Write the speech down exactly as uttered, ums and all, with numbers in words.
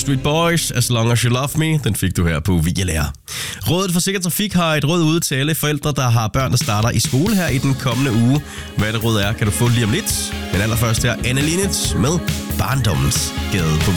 Backstreet Boys, As Long As You Love Me, den fik du her på Videolærer. Rådet for Sikker Trafik har et råd ude til alle forældre, der har børn, der starter i skole her i den kommende uge. Hvad det råd er, kan du få lige om lidt. Men allerførst her, Anne Linnet med Barndommens Gade på